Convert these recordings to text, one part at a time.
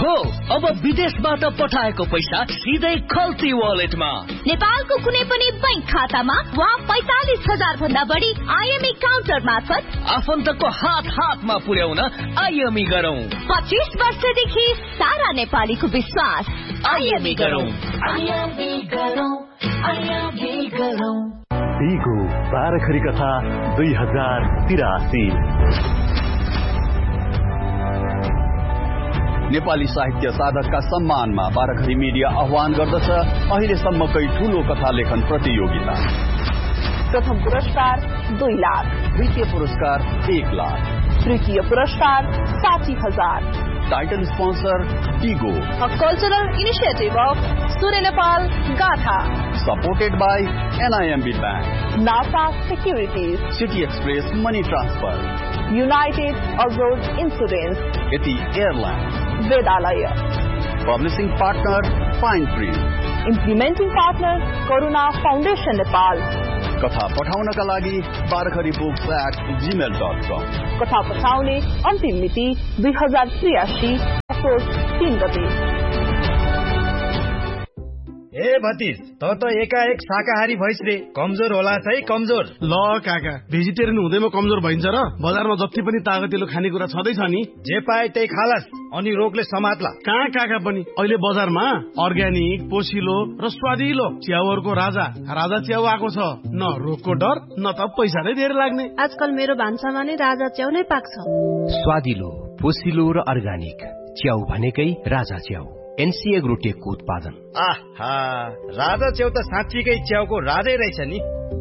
हो अब विदेशबाट पठाएको पैसा सिधै खल्ती वालेटमा, नेपालको कुनै पनि बैंक खातामा वा 45,000 भन्दा बढी आईएमई काउन्टर मार्फत आफन्तको हातमा पुर्याउन आईएमई गरौँ। 25 वर्षदेखि सारा नेपालीको विश्वास। आईएमई गरौँ। बिगो बाह्रखरी कथा 2083। नेपाली साहित्य साधकका सम्मानमा बाह्रखरी मिडिया आह्वान गर्दछ अहिलेसम्मकै ठूलो कथा लेखन प्रतियोगिता। प्रथम पुरस्कार 2 लाख, द्वितीय पुरस्कार 1 लाख, तृतीय पुरस्कार 60,000। Title sponsor Bigo, A cultural initiative of Surya Nepal Gatha, supported by NIMB Bank, NASA Securities, City Express Money Transfer, United Abroad Insurance, Eti Airline, Vedalaya. Publishing partner Fine Print, Implementing partner Karuna Foundation Nepal. कथा पठाउनका लागि barkharibooks@gmail.com। कथा पठाउने अन्तिम मिति 2083 असोज 3 गते। ए भतिज, त एकाएक शाकाहारी भइस रे, कमजोर होला है कमजोर। ल काका, भेजिटेरियन हुँदैमा कमजोर भइन्छ र? बजारमा जति पनि तागतिलो खानेकुरा छँदैछ नि, जे पाए त्यही खालास, अनि रोगले समात्ला। कहाँ काका पनि अहिले बजारमा अर्ग्यानिक, पोसिलो र स्वादिलो च्याउहरूको राजा च्याउ आएको छ। न रोगको डर न त पैसा नै धेरै लाग्ने। आजकल मेरो भान्सामा नै राजा च्याउ नै पाक्छ। स्वादिलो, पोसिलो र अर्ग्यानिक च्याउ भनेकै राजा च्याउ, एनसी एग्रोटेकको उत्पादन। आहा, राजा च्याउ त साँच्चीकै च्याउको राजै रहेछ नि।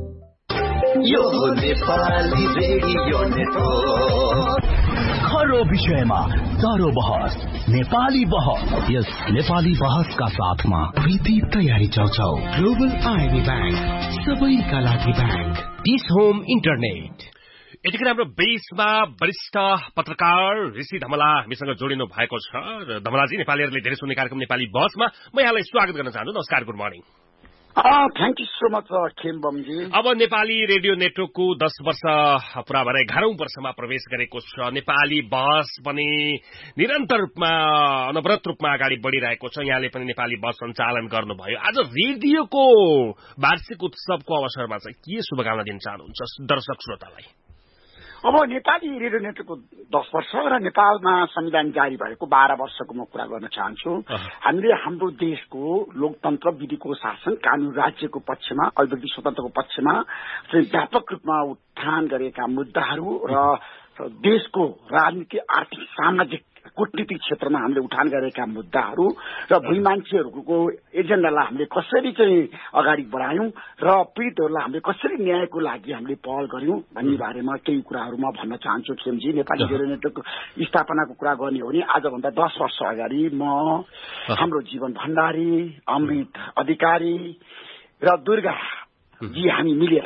यो नेपाली रेडियो नेटवर्क, खरो विषयमा चारो बहस, नेपाली बहस। यस नेपाली बहसका साथमा विधि तयारी चौचौ, ग्लोबल आईएमई ब्याङ्क, सबैका लागि ब्याङ्क, डिस होम इन्टरनेट। यतिखेर हाम्रो बेसमा वरिष्ठ पत्रकार ऋषि धमला हामीसँग जोडिनु भएको छ। र धमलाजी, नेपालीहरूले धेरै सुन्ने कार्यक्रम नेपाली बहसमा म यहाँलाई स्वागत गर्न चाहन्छु। नमस्कार, good morning. Thank you so much खेमबमजी। अब नेपाली रेडियो नेटवर्कको 10 वर्ष पूरा भएर 11औं वर्षमा प्रवेश गरेको छ। नेपाली बहस पनि निरन्तर रूपमा अनवरत रूपमा अगाडि बढ़िरहेको छ। यहाँले पनि नेपाली बहस सञ्चालन गर्नुभयो। आज रेडियोको वार्षिक उत्सवको अवसरमा चाहिँ के शुभकामना दिन चाहनुहुन्छ दर्शक श्रोतालाई? अब नेपाली रेडियो नेटवर्कको 10 वर्ष र नेपालमा संविधान जारी भएको 12 वर्षको म कुरा गर्न चाहन्छु। हामीले हाम्रो देशको लोकतन्त्र, विधिको शासन, कानून राज्यको पक्षमा, अभिव्यक्ति स्वतन्त्रको पक्षमा चाहिँ व्यापक रूपमा उत्थान गरेका मुद्दाहरू र देशको राजनीति, आर्थिक, सामाजिक, कूटनीतिक क्षेत्रमा हामीले उठान गरेका मुद्दाहरू र भूमि मान्छेहरूको एजेन्डालाई हामीले कसरी चाहिँ अगाडि बढायौं र पीडितहरूलाई हामीले कसरी न्यायको लागि हामीले पहल गर्यौं भन्ने बारेमा केही कुराहरू म भन्न चाहन्छु। खेमजी, नेपाली रेडियो नेटवर्कको स्थापनाको कुरा गर्ने हो भने आजभन्दा 10 वर्ष अगाडि म, हाम्रो जीवन भण्डारी, अमृत अधिकारी र दुर्गा जी हामी मिलेर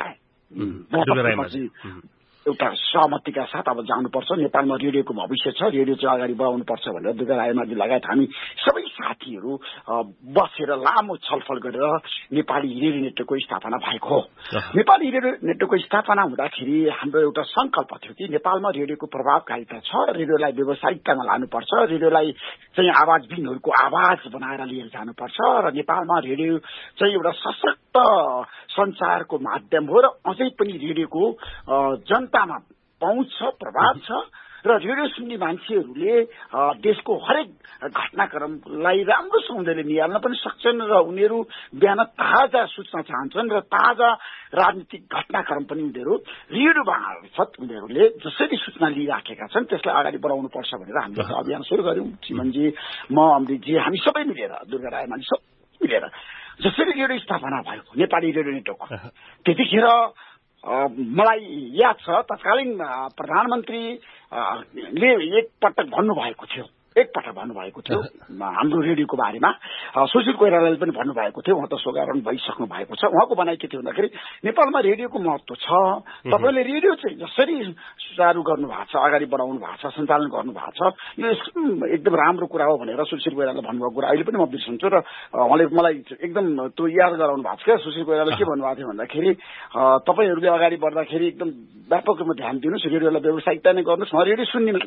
एउटा सहमतिका साथ अब जानुपर्छ, नेपालमा रेडियोको भविष्य छ, रेडियो चाहिँ अगाडि बढाउनुपर्छ भनेर दुर्गा रायमाझी लगायत हामी सबै साथीहरू बसेर लामो छलफल गरेर नेपाली रेडियो नेटवर्कको स्थापना भएको हो। नेपाली रेडियो नेटवर्कको स्थापना हुँदाखेरि हाम्रो एउटा संकल्प थियो कि नेपालमा रेडियोको प्रभावकारिता छ, रेडियोलाई व्यावसायिकतामा लानुपर्छ, रेडियोलाई चाहिँ आवाजविहीनहरूको आवाज बनाएर लिएर जानुपर्छ र नेपालमा रेडियो चाहिँ एउटा सशक्त संचारको माध्यम हो र अझै पनि रेडियोको जनतामा पहुँच छ, प्रभाव छ र रेडियो सुन्ने मान्छेहरूले देशको हरेक घटनाक्रमलाई राम्रोसँगले निहाल्न पनि सक्छन् र उनीहरू बिहान ताजा सूचना चाहन्छन् र ताजा राजनीतिक घटनाक्रम पनि उनीहरू रेडियो मार्फत उनीहरूले जसरी सूचना लिइराखेका छन् त्यसलाई अगाडि बढाउनु पर्छ भनेर हामीले अभियान सुरु गर्यौं। चिमनजी, म, अमृतजी, हामी सबै मिलेर, दुर्गा रायमाझी सबै मिलेर जसरी रेडियो स्थापना भयो नेपाली रेडियो नेटवर्क, त्यतिखेर मलाई याद छ तत्कालीन प्रधानमन्त्रीले एकपटक भन्नुभएको थियो हाम्रो रेडियोको बारेमा। सुशील कोइरालाले पनि भन्नुभएको थियो, उहाँ त स्वर्गीय भइसक्नु भएको छ। उहाँको भनाइ के थियो भन्दाखेरि नेपालमा रेडियोको महत्व छ, तपाईले रेडियो चाहिँ जसरी सुचारू गर्नु भएको छ, अगाडि बढाउनु भएको छ, सञ्चालन गर्नु भएको छ, यो एकदम राम्रो कुरा हो भनेर सुशील कोइरालाले भन्नुभएको कुरा अहिले पनि म बिर्सन्छु र उहाँले मलाई एकदम त्यो याद गराउनु भएको छ क्या। सुशील कोइरालाले के भन्नुभएको थियो भन्दाखेरि तपाईहरूले अगाडि बढ्दाखेरि एकदम व्यापक रूपमा ध्यान दिनुहोस्, रेडियोलाई व्यावसायिकता नै गर्नुहोस्, रेडियो सुन्ने मान्छे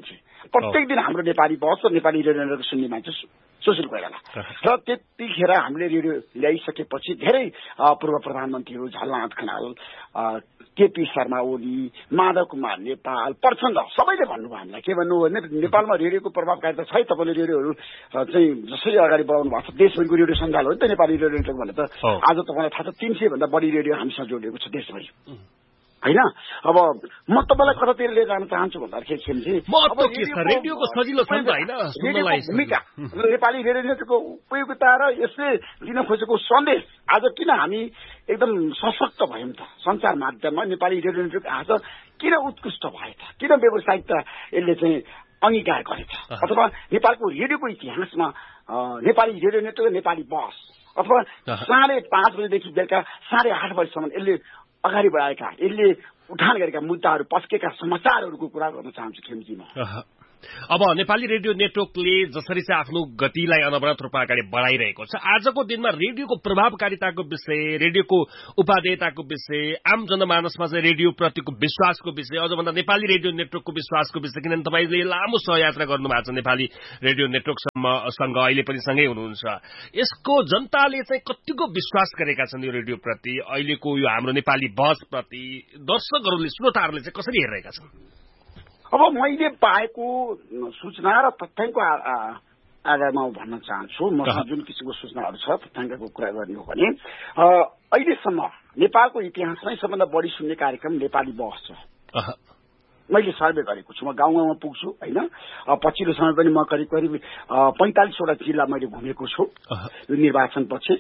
प्रत्येक दिन हाम्रो नेपाली बहस र नेपाली रेडियो नेटवर्क सुन्ने मान्छे सुशील कोइराला र त्यतिखेर हामीले रेडियो ल्याइसकेपछि धेरै पूर्व प्रधानमन्त्रीहरू झलनाथ खनाल, केपी शर्मा ओली, माधव कुमार नेपाल, प्रचण्ड सबैले भन्नुभयो हामीलाई के भन्नुभयो भने नेपालमा रेडियोको प्रभावकारिता छ। तपाईँले रेडियोहरू चाहिँ जसरी अगाडि बढाउनु भएको छ, देशभरिको रेडियो सञ्जाल हो नि त नेपाली रेडियो नेटवर्क भने त। आज तपाईँलाई थाहा छ 300 भन्दा बढी रेडियो हामीसँग जोडिएको छ देशभरि होइन। अब म तपाईँलाई कतातिर लिएर जान चाहन्छु भन्दाखेरि रेडियोको सजिलो छ नि त होइन, भूमिका नेपाली रेडियो नेटवर्कको उपयोगिता र यसले लिन खोजेको सन्देश आज किन हामी एकदम सशक्त भयौँ त। सञ्चार माध्यममा नेपाली रेडियो नेटवर्क आज किन उत्कृष्ट भयो त, किन व्यावसायिकता यसले चाहिँ अंगीकार गरेछ, अथवा नेपालको रेडियोको इतिहासमा नेपाली रेडियो नेटवर्क नेपाली बस अथवा 5:30 बजेदेखि बेलुका 8:30 बजेसम्म यसले अगाडि बढाएका, यसले उठान गरेका मुद्दाहरू, पस्केका समाचारहरूको कुरा गर्न चाहन्छु खेमजीमा। अब नेपाली रेडियो नेटवर्कले जसरी चाहिँ आफ्नो गतिलाई अनवरत रूपमा अगाडि बढाइरहेको छ, आजको दिनमा रेडियोको प्रभावकारिताको विषय, रेडियोको उपादेयताको विषय, आम जनमानसमा चाहिँ रेडियो प्रतिको विश्वासको विषय, अझ भन्दा नेपाली रेडियो नेटवर्कको विश्वासको विषय, किनभने तपाईँले लामो सहयात्रा गर्नुभएको छ नेपाली रेडियो नेटवर्कसँग, अहिले पनि सँगै हुनुहुन्छ। यसको जनताले चाहिँ कतिको विश्वास गरेका छन् यो रेडियोप्रति, अहिलेको यो हाम्रो नेपाली बसप्रति दर्शकहरूले, श्रोताहरूले चाहिँ कसरी हेरिरहेका छन्? अब मैले पाएको सूचना र तथ्याङ्कको आधारमा भन्न चाहन्छु। मसँग जुन किसिमको सूचनाहरू छ, तथ्याङ्कको कुरा गर्ने हो भने अहिलेसम्म नेपालको इतिहासमै सबभन्दा बढी सुन्ने कार्यक्रम नेपाली बहस छ। मैले सर्वे गरेको छु, म गाउँ गाउँमा पुग्छु होइन। पछिल्लो समय पनि म करिब 45वटा जिल्ला मैले घुमेको छु यो निर्वाचनपछि।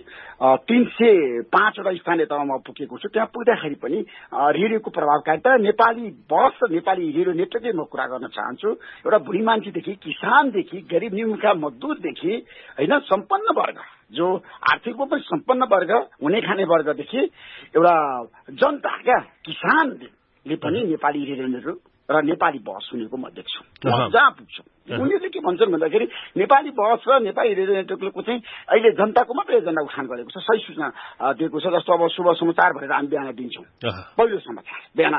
305वटा स्थानीय तहमा पुगेको छु। त्यहाँ पुग्दाखेरि पनि रेडियोको प्रभावकारिता, नेपाली बस र नेपाली रेडियो नेटवर्कले म कुरा गर्न चाहन्छु। एउटा बुढी मान्छेदेखि, किसानदेखि, गरिब निमुखा मजदुरदेखि होइन, सम्पन्न वर्ग जो आर्थिक रूपमा सम्पन्न वर्ग, हुने खाने वर्गदेखि एउटा जनता क्या किसानले पनि नेपाली रेडियो नेटवर्क र नेपाली बहस सुनेको म देख्छु। जहाँ पुग्छु उनीहरूले के भन्छन् भन्दाखेरि नेपाली बहस र नेपाली रेडियो नेटवर्कको चाहिँ अहिले जनताको मात्रै एजेन्डा उठान गरेको छ, सही सूचना दिएको छ। जस्तो अब शुभ समाचार भनेर हामी बिहान दिन्छौँ, पहिलो समाचार बिहान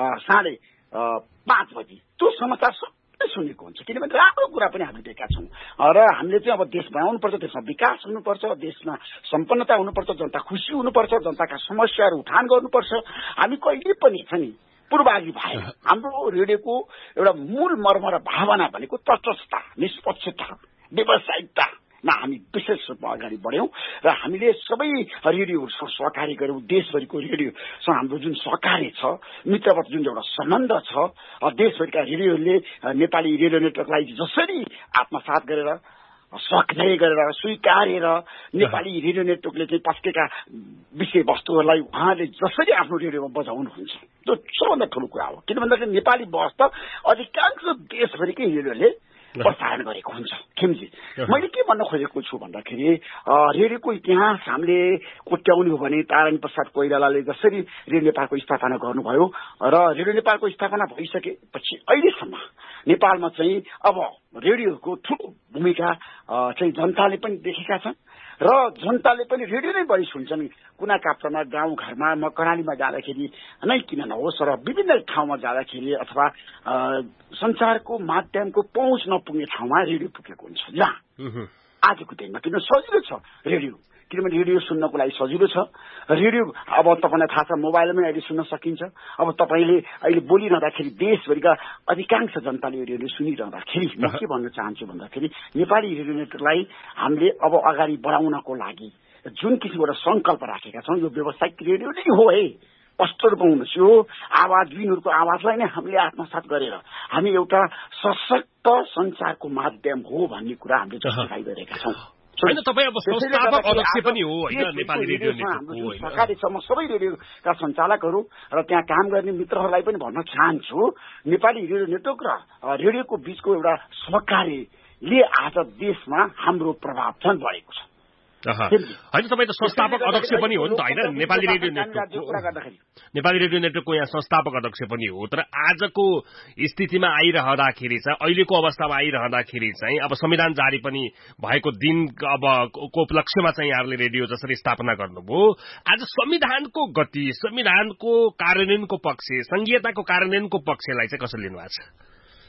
5:30 बजी त्यो समाचार सबै सुनेको हुन्छ, किनभने राम्रो कुरा पनि हामी देखेका छौँ। र हामीले चाहिँ अब देश बनाउनुपर्छ, देशमा विकास हुनुपर्छ, देशमा सम्पन्नता हुनुपर्छ, जनता खुसी हुनुपर्छ, जनताका समस्याहरू उठान गर्नुपर्छ। हामी कहिले पनि छ नि पूर्वाग्रही भए हाम्रो रेडियोको एउटा मूल मर्म र भावना भनेको तटस्थता, निष्पक्षता, व्यावसायिकतामा हामी विशेष रूपमा अगाडि बढ्यौँ र हामीले सबै रेडियोसँग सहकारी गऱ्यौँ। देशभरिको रेडियोसँग हाम्रो जुन सहकारी छ, मित्रवत जुन एउटा सम्बन्ध छ, देशभरिका रेडियोले नेपाली रेडियो नेटवर्कलाई जसरी आत्मसात गरेर, सक्रिय गरेर, स्वीकारेर नेपाली रेडियो नेटवर्कले चाहिँ पस्केका विषयवस्तुहरूलाई उहाँले जसरी आफ्नो रेडियोमा बजाउनुहुन्छ, त्यो सबभन्दा ठुलो कुरा हो। किन भन्दाखेरि नेपाली बहस त अधिकांश देशभरिकै रेडियोले प्रसारण गरेको हुन्छ। खेमजी, मैले के भन्न खोजेको छु भन्दाखेरि रेडियोको इतिहास हामीले कोट्याउने हो भने तारानी प्रसाद कोइरालाले जसरी रेडियो नेपालको स्थापना गर्नुभयो र रेडियो नेपालको स्थापना भइसकेपछि अहिलेसम्म नेपालमा चाहिँ अब रेडियोको ठुलो भूमिका चाहिँ जनताले पनि देखेका छन् र जनताले पनि रेडियो नै बढी सुन्छन्। कुना काप्चामा, गाउँघरमा, म कर्णालीमा जाँदाखेरि नै किन नहोस् र विभिन्न ठाउँमा जाँदाखेरि अथवा सञ्चारको माध्यमको पहुँच नपुग्ने ठाउँमा रेडियो पुगेको हुन्छ। जहाँ आजको दिनमा किन सजिलो छ रेडियो, किनभने रेडियो सुन्नको लागि सजिलो छ। रेडियो अब तपाईँलाई थाहा छ मोबाइलमै अहिले सुन्न सकिन्छ। अब तपाईँले अहिले बोलिरहँदाखेरि देशभरिका अधिकांश जनताले रेडियो सुनिरहँदाखेरि म के भन्न चाहन्छु भन्दाखेरि नेपाली रेडियो नेटवर्कलाई हामीले अब अगाडि बढाउनको लागि जुन किसिमबाट सङ्कल्प राखेका छौँ, यो व्यावसायिक रेडियो नै हो है, स्पष्ट रूपमा हुनुहोस्। यो आवाजविनहरूको आवाजलाई नै हामीले आत्मसात गरेर हामी एउटा सशक्त सञ्चारको माध्यम हो भन्ने कुरा हामीले जस्टिफाई गरेका छौँ। होइन, तपाईँ अब संस्थापक अध्यक्ष पनि हो होइन नेपाली रेडियो नेटवर्कको। सरकारी छ, म सबै रेडियोका सञ्चालकहरू र त्यहाँ काम गर्ने मित्रहरूलाई पनि भन्न चाहन्छु, नेपाली रेडियो नेटवर्क र रेडियोको बीचको एउटा सहकार्यले आज देशमा हाम्रो प्रभाव चाहिँ बढेको छ। होइन, तपाईँ त संस्थापक अध्यक्ष पनि हो नि त होइन नेपाली रेडियो नेटवर्कको। नेपाली रेडियो नेटवर्कको यहाँ संस्थापक अध्यक्ष पनि हो। तर आजको स्थितिमा आइरहँदाखेरि चाहिँ, अहिलेको अवस्थामा आइरहँदाखेरि चाहिँ अब संविधान जारी पनि भएको दिन अब को उपलक्ष्यमा चाहिँ यहाँहरूले रेडियो जसरी स्थापना गर्नुभयो, आज संविधानको गति, संविधानको कार्यान्वयनको पक्ष, संघीयताको कार्यान्वयनको पक्षलाई चाहिँ कसरी लिनुभएको छ?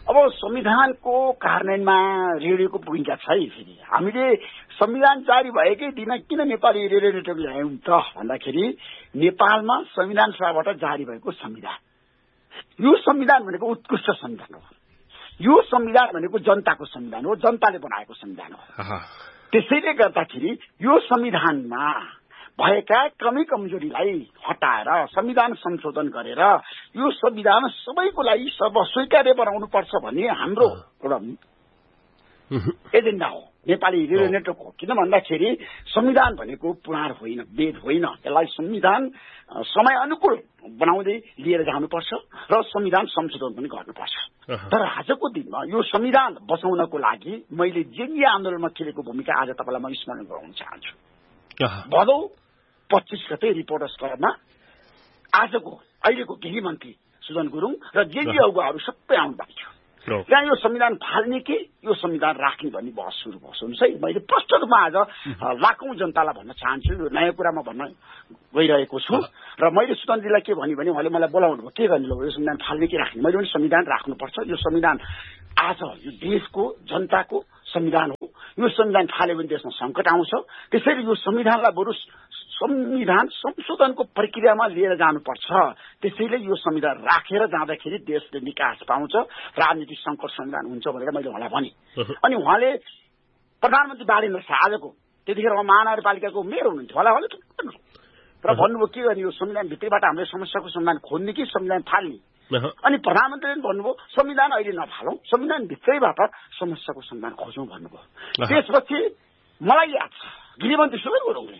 अब संविधानको कार्यान्वयनमा रेडियोको भूमिका छ है। फेरि हामीले संविधान जारी भएकै दिन किन नेपाली रेडियो नेटवर्क ल्यायौँ त भन्दाखेरि नेपालमा संविधान सभाबाट जारी भएको संविधान, यो संविधान भनेको उत्कृष्ट संविधान हो। यो संविधान भनेको जनताको संविधान हो, जनताले बनाएको संविधान हो। त्यसैले गर्दाखेरि यो संविधानमा भएका कमी कमजोरीलाई हटाएर संविधान संशोधन गरेर यो संविधान सबैको लागि सर्वस्वीकार्य बनाउनु पर्छ भन्ने हाम्रो एउटा एजेन्डा हो, नेपाली रेडियो नेटवर्क हो। किन भन्दाखेरि संविधान भनेको पुराण होइन, वेद होइन। यसलाई संविधान समय अनुकूल बनाउँदै लिएर जानुपर्छ र संविधान संशोधन पनि गर्नुपर्छ। तर आजको दिनमा यो संविधान बचाउनको लागि मैले जेएनजी आन्दोलनमा खेलेको भूमिका आज तपाईँलाई म स्मरण गराउन चाहन्छु। भदौ 25 गते रिपोर्टर्स क्लबमा आजको अहिलेको गृह मन्त्री सुजन गुरुङ र जेएनजी अगुवाहरू सबै आउनु भएको थियो। त्यहाँ यो संविधान फाल्ने कि यो संविधान राख्ने भन्ने बहस सुरु भयो। सुन्नुहोस् है, मैले स्पष्ट रूपमा आज लाखौं जनतालाई भन्न चाहन्छु, यो नयाँ कुरामा भन्न गइरहेको छु। र मैले सुजनजीलाई के भने उहाँले मलाई बोलाउनु भयो, के गर्ने यो संविधान फाल्ने कि राख्ने। मैले पनि संविधान राख्नुपर्छ, यो संविधान आज यो देशको जनताको संविधान हो। यो संविधान फाल्यो भने देशमा संकट आउँछ। त्यसैले यो संविधानलाई बरु संविधान संशोधनको प्रक्रियामा लिएर जानुपर्छ। त्यसैले यो संविधान राखेर जाँदाखेरि देशले निकास पाउँछ, राजनीतिक संकट संविधान हुन्छ भनेर मैले उहाँलाई भने। अनि उहाँले प्रधानमन्त्री बालेन्द्र शाह आजको त्यतिखेर महानगरपालिकाको मेयर हुनुहुन्थ्यो होला र भन्नुभयो के गर्ने, यो संविधान भित्रैबाट हामीले समस्याको समाधान खोज्ने कि संविधान फाल्ने। अनि प्रधानमन्त्रीले भन्नुभयो संविधान अहिले नफालौं, संविधान भित्रैबाट समस्याको समाधान खोजौं भन्नुभयो। त्यसपछि मलाई याद छ गृहमन्त्री सुजन गुरुङले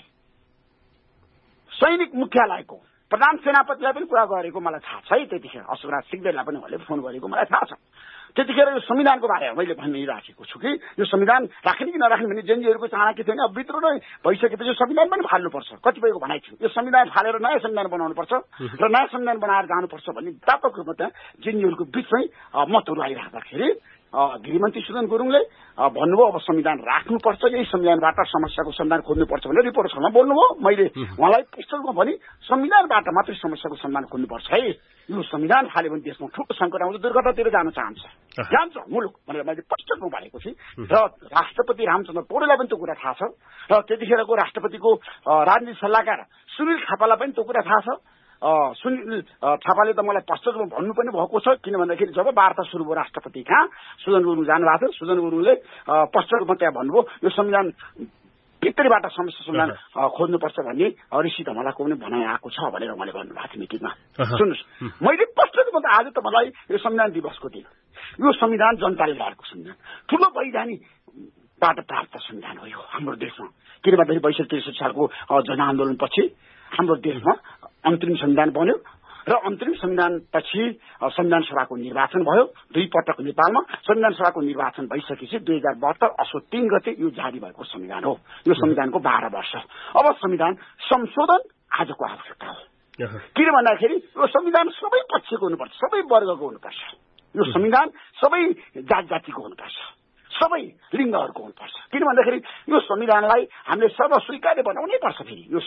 सैनिक मुख्यालयको प्रधान सेनापतिलाई पनि कुरा गरेको मलाई थाहा छ है। त्यतिखेर अशोकराज सिग्देललाई पनि उहाँले फोन गरेको मलाई थाहा छ। त्यतिखेर यो संविधानको बारेमा मैले भनिराखेको छु कि यो संविधान राख्ने कि नराख्ने भन्ने जेएनजीहरूको चाहना के थियो भने अब विद्रोह नै भइसकेपछि यो संविधान पनि फाल्नुपर्छ, कतिपयको भनाइ थियो। यो संविधान फालेर नयाँ संविधान बनाउनुपर्छ र नयाँ संविधान बनाएर जानुपर्छ भन्ने व्यापक रूपमा त्यहाँ जेएनजीहरूको बिचमै मतहरू आइराख्दाखेरि गृहमन्त्री सुजन गुरुङले भन्नुभयो अब संविधान राख्नुपर्छ, यही संविधानबाट समस्याको समाधान खोज्नुपर्छ भनेर रिपोर्ट छलमा बोल्नुभयो। मैले उहाँलाई स्पष्ट रूपमा भने संविधानबाट मात्रै समस्याको समाधान खोज्नुपर्छ है। यो संविधान फाल्यो भने देशमा ठुलो संकट आउँछ, दुर्घटनातिर जान्छ मुलुक भनेर मैले स्पष्ट रूपमा भनेको थिएँ। र राष्ट्रपति रामचन्द्र पौडेललाई पनि त्यो कुरा थाहा छ र त्यतिखेरको राष्ट्रपतिको राजनीतिक सल्लाहकार सुनिल थापालाई पनि त्यो कुरा थाहा छ। सुनिल थापाले त मलाई स्पष्ट रूपमा भन्नु पनि भएको छ, किन भन्दाखेरि जब वार्ता सुरु भयो राष्ट्रपति कहाँ सुजन गुरुङ जानुभएको थियो, सुजन गुरुङले स्पष्ट रूपमा त्यहाँ भन्नुभयो यो संविधान भित्रैबाट समस्या समाधान खोज्नुपर्छ भन्ने ऋषि धमलाको पनि भनाइ आएको छ भनेर उहाँले भन्नुभएको थियो मिटिङमा। सुन्नुहोस्, मैले स्पष्ट रूपमा आज तपाईँलाई यो संविधान दिवसको दिन यो संविधान जनताले ल्याएको संविधान ठुलो बलिदानीबाट प्राप्त संविधान हो यो हाम्रो देशमा। किन भन्दाखेरि 62-63 सालको जनआन्दोलनपछि हाम्रो देशमा अन्तरिम संविधान बन्यो र अन्तरिम संविधानपछि संविधान सभाको निर्वाचन भयो। 2 पटक नेपालमा संविधान सभाको निर्वाचन भइसकेपछि 2072 असोज 3 गते यो जारी भएको संविधान हो। यो संविधानको 12 वर्ष। अब संविधान संशोधन आजको आवश्यकता हो। किन भन्दाखेरि यो संविधान सबै पक्षको हुनुपर्छ, सबै वर्गको हुनुपर्छ। यो संविधान सबै जात जातिको हुनुपर्छ, सबै लिङ्गहरूको हुनुपर्छ। किन भन्दाखेरि यो संविधानलाई हामीले सर्वस्वीकार्य बनाउनै पर्छ। फेरि यो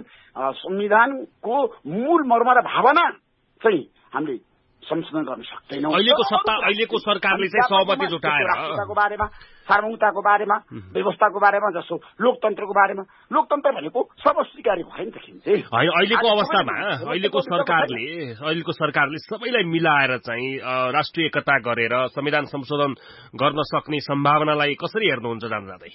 संविधानको मूल मर्म र भावना चाहिँ हामीले संशोधन गर्न सक्दैनौँ। अहिलेको सरकारले चाहिँ सहमति जुटाएर राष्ट्रको बारेमा, सार्वभौमताको बारेमा, व्यवस्थाको बारेमा, जस्तो लोकतन्त्रको बारेमा, लोकतन्त्र भनेको सर्वस्वीकार्य भयो नि त। अहिलेको अवस्थामा अहिलेको सरकारले सबैलाई मिलाएर चाहिँ राष्ट्रिय एकता गरेर संविधान संशोधन गर्न सक्ने सम्भावनालाई कसरी हेर्नुहुन्छ जाँदै?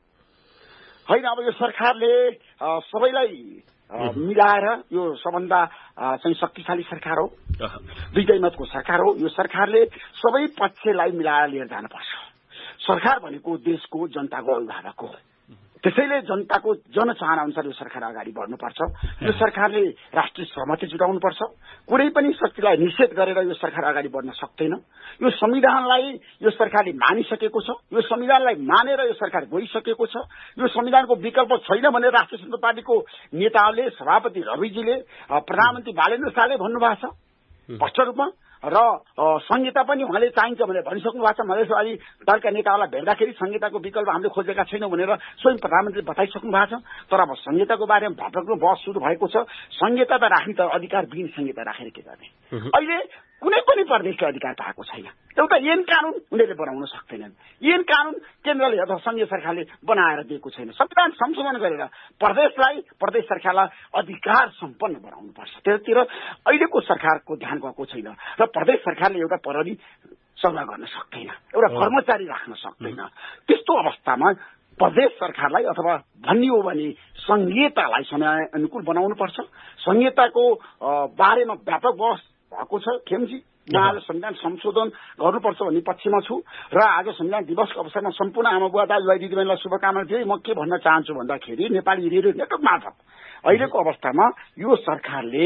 होइन, अब यो सरकारले सबैलाई मिलाएर यो सबभन्दा चाहिँ शक्तिशाली सरकार हो, दुईटै मतको सरकार हो। यो सरकारले सबै पक्षलाई मिलाएर लिएर जानुपर्छ। सरकार भनेको देशको जनताको अभिभावक हो। त्यसैले जनताको जनचाहना अनुसार यो सरकार अगाडि बढ्नुपर्छ। यो सरकारले राष्ट्रिय सहमति जुटाउनुपर्छ। कुनै पनि शक्तिलाई निषेध गरेर यो सरकार अगाडि बढ्न सक्दैन। यो संविधानलाई यो सरकारले मानिसकेको छ। यो संविधानलाई मानेर यो सरकार गइसकेको छ। यो संविधानको विकल्प छैन भनेर राष्ट्रिय स्वतन्त्र पार्टीको नेताहरूले, सभापति रविजीले, प्रधानमन्त्री बालेन्द्र शाहले भन्नुभएको छ स्पष्ट रूपमा। र संहिता पनि उहाँले चाहिन्छ भनेर भनिसक्नु भएको छ। मधेसवादी दलका नेताहरूलाई भेट्दाखेरि संहिताको विकल्प हामीले खोजेका छैनौँ भनेर स्वयं प्रधानमन्त्रीले बताइसक्नु भएको छ। तर अब संहिताको बारेमा व्यापक बहस सुरु भएको छ। संहिता त राख्ने त अधिकारविहीन संहिता राखेर के गर्ने। अहिले कुनै पनि प्रदेशले अधिकार पाएको छैन। एउटा ऐन कानून उनीहरूले बनाउन सक्दैनन्। ऐन कानून केन्द्रले अथवा संघीय सरकारले बनाएर दिएको छैन। संविधान संशोधन गरेर प्रदेश सरकारलाई अधिकार सम्पन्न बनाउनुपर्छ। त्यतिर अहिलेको सरकारको ध्यान गएको छैन र प्रदेश सरकारले एउटा प्रहरी सल्लाह गर्न सक्दैन, एउटा कर्मचारी राख्न सक्दैन। त्यस्तो अवस्थामा प्रदेश सरकारलाई अथवा भनियो भने संहितालाई समयानुकूल बनाउनुपर्छ। संहिताको बारेमा व्यापक बहस भएको छ खेमजी। उहाँले संविधान संशोधन गर्नुपर्छ भन्ने पक्षमा छु र आज संविधान दिवसको अवसरमा सम्पूर्ण आमा बुवा दाजुभाइ दिदीबहिनीलाई शुभकामना दिए। म के भन्न चाहन्छु भन्दाखेरि नेपाली रेडियो नेटवर्क मार्फत अहिलेको अवस्थामा यो सरकारले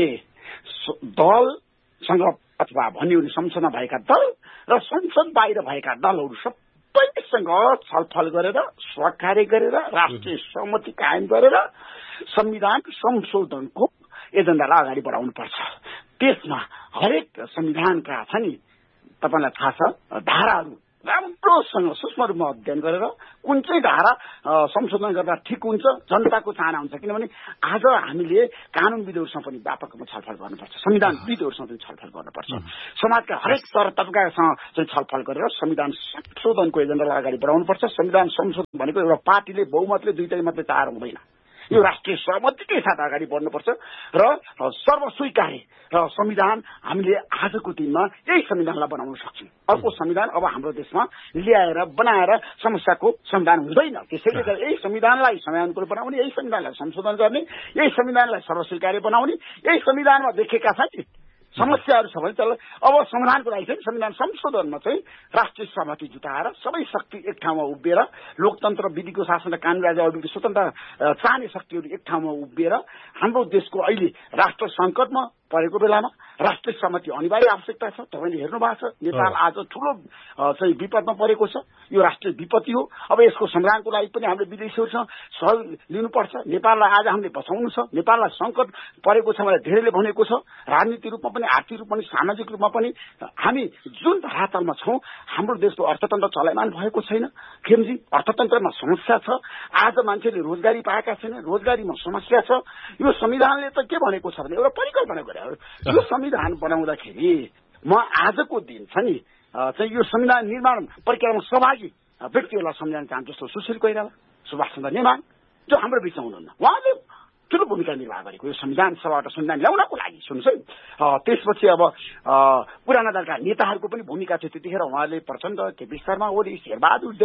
दलसँग अथवा भन्यो भने संसदमा भएका दल र संसद बाहिर भएका दलहरू सबैसँग छलफल गरेर सहकार्य गरेर राष्ट्रिय सहमति कायम गरेर संविधान संशोधनको एजेन्डालाई अगाडि बढाउनुपर्छ। त्यसमा हरेक संविधानका छ नि तपाईँलाई थाहा छ धाराहरू राम्रोसँग सूक्ष्म रूपमा अध्ययन गरेर कुन चाहिँ धारा संशोधन गर्दा ठिक हुन्छ, जनताको चाहना हुन्छ। किनभने आज हामीले कानुनविदहरूसँग पनि व्यापक रूपमा छलफल गर्नुपर्छ, संविधानविदहरूसँग पनि छलफल गर्नुपर्छ। समाजका हरेक स्तर तबकासँग चाहिँ छलफल गरेर संविधान संशोधनको एजेन्डालाई अगाडि बढाउनुपर्छ। संविधान संशोधन भनेको एउटा पार्टीले बहुमतले दुईटै मतले चाहेर हुँदैन, यो राष्ट्रिय सहमतिकै साथ अगाडि बढ्नुपर्छ र सर्वस्वीकार्य र संविधान हामीले आजको दिनमा यही संविधानलाई बनाउन सक्छौँ। अर्को संविधान अब हाम्रो देशमा ल्याएर बनाएर समस्याको समाधान हुँदैन। त्यसैले गर्दा यही संविधानलाई समयानुकूल बनाउने, यही संविधानलाई संशोधन गर्ने, यही संविधानलाई सर्वस्वीकार्य बनाउने, यही संविधानमा देखेका छन् समस्याहरू छ भने त्यसलाई अब समाधानको लागि चाहिँ संविधान संशोधनमा चाहिँ राष्ट्रिय सहमति जुटाएर सबै शक्ति एक ठाउँमा उभिएर लोकतन्त्र विधिको शासन र कानुन राज्य अभिवृद्धि स्वतन्त्र चाहने शक्तिहरू एक ठाउँमा उभिएर हाम्रो देशको अहिले राष्ट्र सङ्कटमा परेको बेलामा राष्ट्रिय सहमति अनिवार्य आवश्यकता छ। तपाईँले हेर्नु भएको छ नेपाल आज ठुलो चाहिँ विपदमा परेको छ। यो राष्ट्रिय विपत्ति हो। अब यसको समाधानको लागि पनि हामीले विदेशीहरूसँग सहयोग लिनुपर्छ। नेपाललाई आज हामीले बचाउनु छ। नेपाललाई सङ्कट परेको छ भनेर धेरैले भनेको छ। राजनीतिक रूपमा पनि, आर्थिक रूपमा पनि, सामाजिक रूपमा पनि हामी जुन धरातलमा छौँ हाम्रो देशको अर्थतन्त्र चलायमान भएको छैन। खेमजी अर्थतन्त्रमा समस्या छ। आज मान्छेले रोजगारी पाएका छैन, रोजगारीमा समस्या छ। यो संविधानले त के भनेको छ भने एउटा परिकल्पना गरे यो संविधान बनाउँदाखेरि म आजको दिन छ नि चाहिँ यो संविधान निर्माण प्रक्रियामा सहभागी व्यक्तिहरूलाई सम्झाउन चाहन्छु। जस्तो सुशील कोइराला, सुभाष चन्द्र नेमाङ जो हाम्रो बिचमा हुनुहुन्न, उहाँले ठुलो भूमिका निर्वाह गरेको यो संविधान सभाबाट संविधान ल्याउनको लागि। सुन्नुहोस् है, त्यसपछि अब पुराना दलका नेताहरूको पनि भूमिका थियो। त्यतिखेर उहाँले प्रचण्ड, केपी शर्मा ओली, शेरबहादुर